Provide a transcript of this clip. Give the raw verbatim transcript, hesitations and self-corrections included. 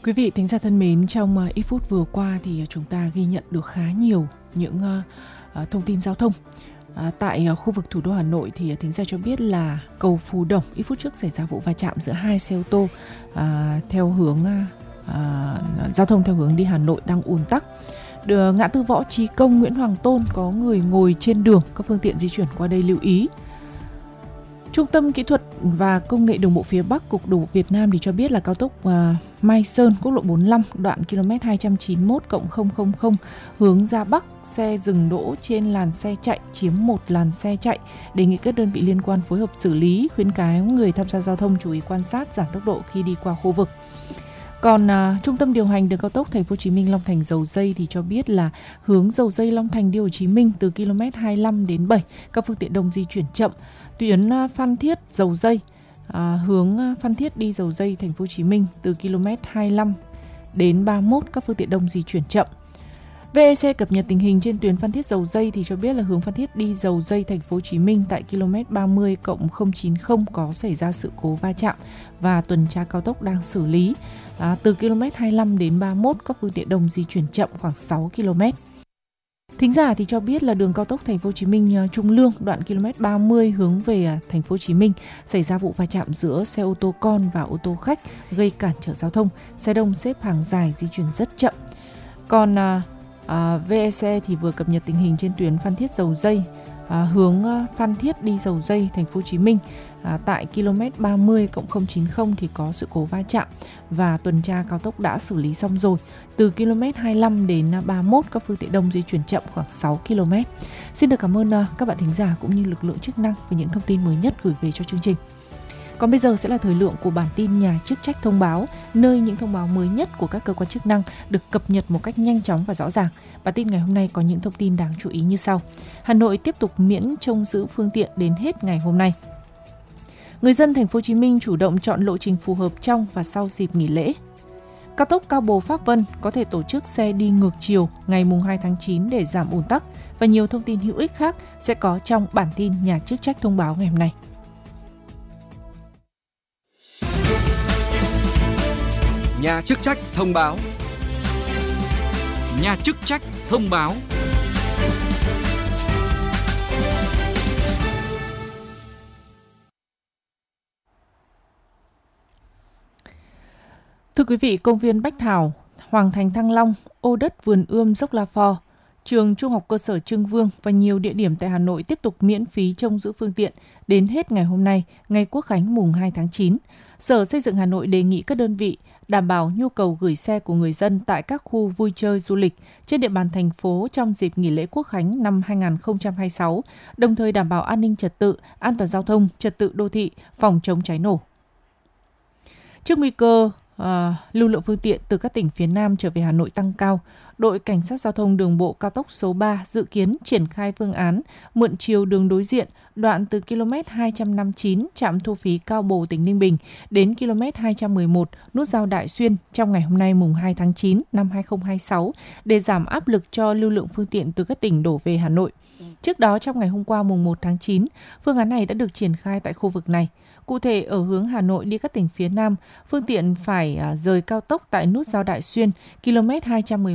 Quý vị thính giả thân mến, trong uh, ít phút vừa qua thì chúng ta ghi nhận được khá nhiều những uh, uh, thông tin giao thông. Uh, tại uh, khu vực thủ đô Hà Nội thì uh, thính giả cho biết là cầu Phú Đồng ít phút trước xảy ra vụ va chạm giữa hai xe ô tô uh, theo hướng uh, uh, giao thông theo hướng đi Hà Nội đang ùn tắc. Được, ngã tư Võ Trí Công, Nguyễn Hoàng Tôn có người ngồi trên đường, các phương tiện di chuyển qua đây lưu ý. Trung tâm Kỹ thuật và Công nghệ Đường bộ phía Bắc, Cục Đường bộ Việt Nam thì cho biết là cao tốc uh, Mai Sơn, quốc lộ bốn mươi lăm, đoạn km hai trăm chín mươi mốt cộng không không không hướng ra Bắc, xe dừng đỗ trên làn xe chạy chiếm một làn xe chạy. Đề nghị các đơn vị liên quan phối hợp xử lý, khuyến cáo người tham gia giao thông chú ý quan sát, giảm tốc độ khi đi qua khu vực. Còn uh, Trung tâm điều hành đường cao tốc Thành phố Hồ Chí Minh Long Thành Dầu Giây thì cho biết là hướng Dầu Giây Long Thành đi Hồ Chí Minh từ km hai mươi lăm đến bảy, các phương tiện đông di chuyển chậm. Tuyến uh, Phan Thiết Dầu Giây uh, hướng uh, Phan Thiết đi Dầu Giây Thành phố Hồ Chí Minh từ km hai mươi lăm đến ba mươi mốt, các phương tiện đông di chuyển chậm. vê e xê cập nhật tình hình trên tuyến Phan Thiết Dầu Giây thì cho biết là hướng Phan Thiết đi Dầu Giây Thành phố Hồ Chí Minh tại km ba mươi cộng không chín không có xảy ra sự cố va chạm và tuần tra cao tốc đang xử lý. À, từ km hai mươi lăm đến ba mươi mốt, các phương tiện đông di chuyển chậm khoảng sáu ki lô mét. Thính giả thì cho biết là đường cao tốc Thành phố Hồ Chí Minh uh, Trung Lương đoạn km ba mươi hướng về uh, Thành phố Hồ Chí Minh xảy ra vụ va chạm giữa xe ô tô con và ô tô khách gây cản trở giao thông, xe đông xếp hàng dài di chuyển rất chậm. Còn uh, uh, vê e xê thì vừa cập nhật tình hình trên tuyến Phan Thiết Dầu Giây uh, hướng uh, Phan Thiết đi Dầu Giây Thành phố Hồ Chí Minh À, tại km ba mươi cộng không chín không thì có sự cố va chạm và tuần tra cao tốc đã xử lý xong rồi. Từ km hai mươi lăm đến ba mươi mốt, các phương tiện đông di chuyển chậm khoảng sáu ki lô mét. Xin được cảm ơn uh, các bạn thính giả cũng như lực lượng chức năng về những thông tin mới nhất gửi về cho chương trình. Còn bây giờ sẽ là thời lượng của bản tin nhà chức trách thông báo, nơi những thông báo mới nhất của các cơ quan chức năng được cập nhật một cách nhanh chóng và rõ ràng. Bản tin ngày hôm nay có những thông tin đáng chú ý như sau. Hà Nội tiếp tục miễn trông giữ phương tiện đến hết ngày hôm nay. Người dân Thành phố Hồ Chí Minh chủ động chọn lộ trình phù hợp trong và sau dịp nghỉ lễ. Cao tốc Cao Bồ Pháp Vân có thể tổ chức xe đi ngược chiều ngày hai tháng chín để giảm ùn tắc và nhiều thông tin hữu ích khác sẽ có trong bản tin nhà chức trách thông báo ngày hôm nay. Nhà chức trách thông báo. Nhà chức trách thông báo. Thưa quý vị, công viên Bách Thảo, Hoàng Thành Thăng Long, ô đất vườn ươm dốc La Phò, trường Trung học cơ sở Trưng Vương và nhiều địa điểm tại Hà Nội tiếp tục miễn phí trông giữ phương tiện đến hết ngày hôm nay, ngày Quốc khánh mùng hai tháng chín. Sở Xây dựng Hà Nội đề nghị các đơn vị đảm bảo nhu cầu gửi xe của người dân tại các khu vui chơi du lịch trên địa bàn thành phố trong dịp nghỉ lễ Quốc khánh năm hai không hai sáu, đồng thời đảm bảo an ninh trật tự, an toàn giao thông, trật tự đô thị, phòng chống cháy nổ. Trước nguy cơ uh, lưu lượng phương tiện từ các tỉnh phía Nam trở về Hà Nội tăng cao, đội Cảnh sát Giao thông Đường bộ cao tốc số ba dự kiến triển khai phương án mượn chiều đường đối diện đoạn từ km hai trăm năm mươi chín trạm thu phí Cao Bồ tỉnh Ninh Bình đến km hai trăm mười một nút giao Đại Xuyên trong ngày hôm nay mùng hai tháng chín năm hai không hai sáu để giảm áp lực cho lưu lượng phương tiện từ các tỉnh đổ về Hà Nội. Trước đó trong ngày hôm qua mùng một tháng chín, phương án này đã được triển khai tại khu vực này. Cụ thể, ở hướng Hà Nội đi các tỉnh phía Nam, phương tiện phải rời cao tốc tại nút giao Đại Xuyên, km hai trăm mười